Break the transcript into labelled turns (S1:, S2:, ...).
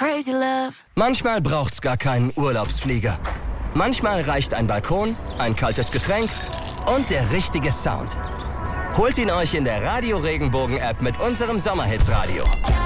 S1: crazy love.
S2: Manchmal braucht's gar keinen Urlaubsflieger. Manchmal reicht ein Balkon, ein kaltes Getränk und der richtige Sound. Holt ihn euch in der Radio Regenbogen App mit unserem Sommerhits Radio.